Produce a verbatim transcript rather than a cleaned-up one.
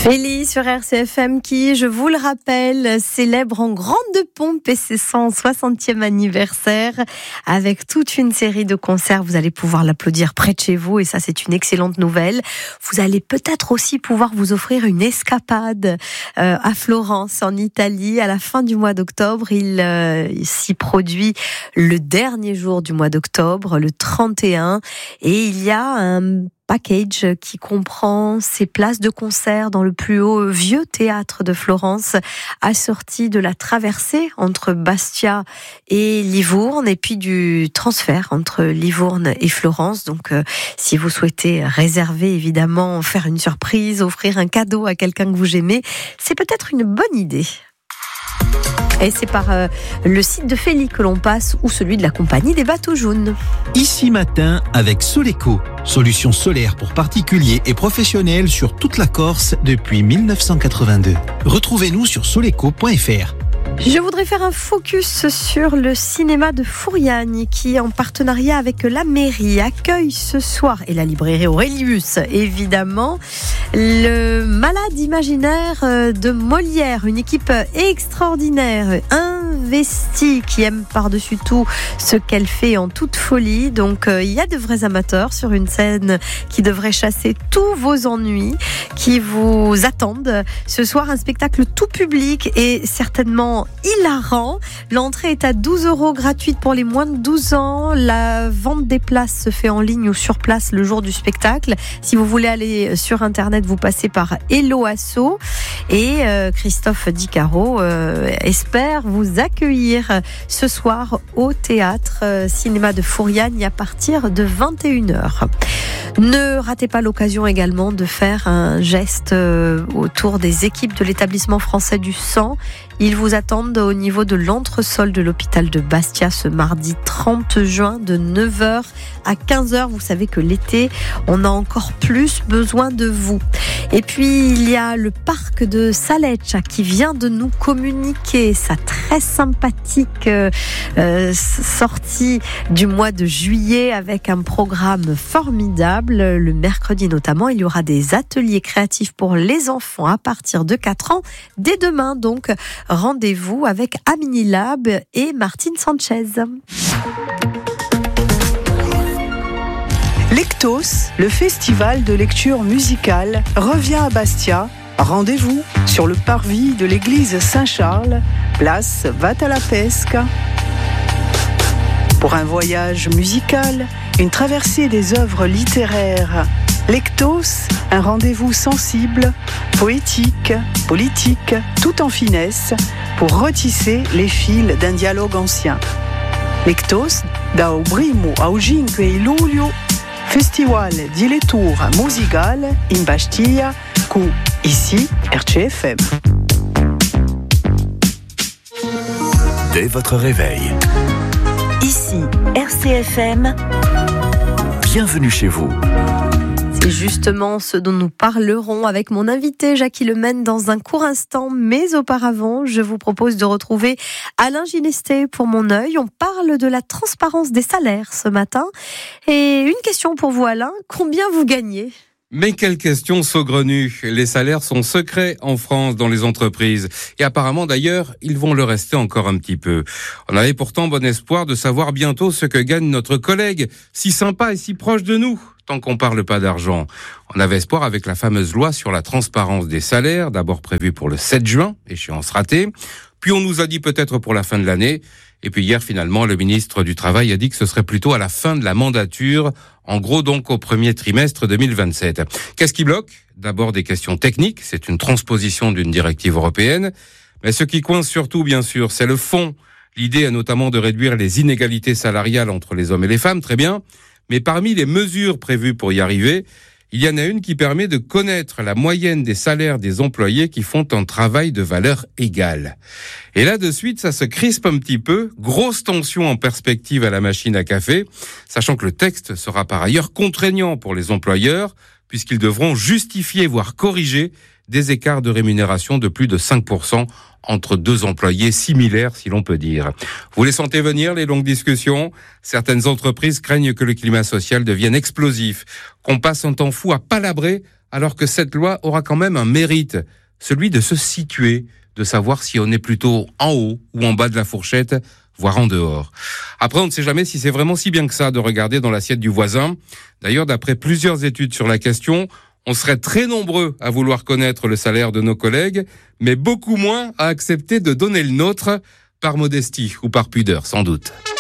Félie sur R C F M qui, je vous le rappelle, célèbre en grande pompe et ses cent soixantième anniversaire avec toute une série de concerts. Vous allez pouvoir l'applaudir près de chez vous et ça, c'est une excellente nouvelle. Vous allez peut-être aussi pouvoir vous offrir une escapade euh, à Florence, en Italie, à la fin du mois d'octobre. Il, euh, il s'y produit le dernier jour du mois d'octobre, le trente et un, et il y a un package qui comprend ces places de concert dans le plus haut vieux théâtre de Florence, assorti de la traversée entre Bastia et Livourne et puis du transfert entre Livourne et Florence. Donc euh, si vous souhaitez réserver, évidemment, faire une surprise, offrir un cadeau à quelqu'un que vous aimez, c'est peut-être une bonne idée. Et c'est par euh, le site de Félie que l'on passe ou celui de la compagnie des bateaux jaunes. Ici matin avec Soleco, solution solaire pour particuliers et professionnels sur toute la Corse depuis mille neuf cent quatre-vingt-deux. Retrouvez-nous sur soleco point f r. Je voudrais faire un focus sur le cinéma de Fouriagne qui, en partenariat avec la mairie, accueille ce soir, et la librairie Aurelius évidemment, le Malade imaginaire de Molière, une équipe extraordinaire, investie, qui aime par-dessus tout ce qu'elle fait en toute folie. Donc euh, il y a de vrais amateurs sur une scène qui devrait chasser tous vos ennuis, qui vous attendent. Ce soir, un spectacle tout public et certainement hilarant. L'entrée est à douze euros, gratuite pour les moins de douze ans. La vente des places se fait en ligne ou sur place le jour du spectacle. Si vous voulez aller sur internet, vous passez par Hello Asso. Et euh, Christophe Dicaro euh, espère vous accueillir ce soir au théâtre euh, cinéma de Fouriagne à partir de vingt et une heures. Ne ratez pas l'occasion également de faire un geste euh, autour des équipes de l'établissement français du sang. Ils vous attendent au niveau de l'entresol de l'hôpital de Bastia ce mardi trente juin de neuf heures à quinze heures. Vous savez que l'été, on a encore plus besoin de vous. Et puis, il y a le parc de Saleccia qui vient de nous communiquer sa très sympathique euh, euh, sortie du mois de juillet avec un programme formidable. Le mercredi notamment, il y aura des ateliers créatifs pour les enfants à partir de quatre ans. Dès demain, donc, rendez-vous avec Amini Lab et Martine Sanchez. Lectos, le festival de lecture musicale, revient à Bastia. Rendez-vous sur le parvis de l'église Saint-Charles, place Vattalapesca. Pour un voyage musical, une traversée des œuvres littéraires. Lectos, un rendez-vous sensible, poétique, politique, tout en finesse, pour retisser les fils d'un dialogue ancien. Lectos, dal primo ao cinque luglio, Festival di lettura musicale in Bastia, cu ici R C F M. Dès votre réveil. Ici R C F M. Bienvenue chez vous. C'est justement ce dont nous parlerons avec mon invité Jackie Lemaine dans un court instant. Mais auparavant, je vous propose de retrouver Alain Ginesté pour Mon œil. On parle de la transparence des salaires ce matin. Et une question pour vous, Alain. Combien vous gagnez ? Mais quelle question saugrenue. Les salaires sont secrets en France dans les entreprises. Et apparemment d'ailleurs, ils vont le rester encore un petit peu. On avait pourtant bon espoir de savoir bientôt ce que gagne notre collègue, si sympa et si proche de nous, tant qu'on parle pas d'argent. On avait espoir avec la fameuse loi sur la transparence des salaires, d'abord prévue pour le sept juin, échéance ratée. Puis on nous a dit peut-être pour la fin de l'année. Et puis hier, finalement, le ministre du Travail a dit que ce serait plutôt à la fin de la mandature, en gros donc au premier trimestre deux mille vingt-sept. Qu'est-ce qui bloque ? D'abord des questions techniques, c'est une transposition d'une directive européenne. Mais ce qui coince surtout, bien sûr, c'est le fond. L'idée est notamment de réduire les inégalités salariales entre les hommes et les femmes, très bien. Mais parmi les mesures prévues pour y arriver, il y en a une qui permet de connaître la moyenne des salaires des employés qui font un travail de valeur égale. Et là, de suite, ça se crispe un petit peu. Grosse tension en perspective à la machine à café, sachant que le texte sera par ailleurs contraignant pour les employeurs, puisqu'ils devront justifier, voire corriger, des écarts de rémunération de plus de cinq pour cent entre deux employés similaires, si l'on peut dire. Vous les sentez venir, les longues discussions ? Certaines entreprises craignent que le climat social devienne explosif, qu'on passe un temps fou à palabrer alors que cette loi aura quand même un mérite, celui de se situer, de savoir si on est plutôt en haut ou en bas de la fourchette, voire en dehors. Après, on ne sait jamais si c'est vraiment si bien que ça de regarder dans l'assiette du voisin. D'ailleurs, d'après plusieurs études sur la question, on serait très nombreux à vouloir connaître le salaire de nos collègues, mais beaucoup moins à accepter de donner le nôtre, par modestie ou par pudeur, sans doute.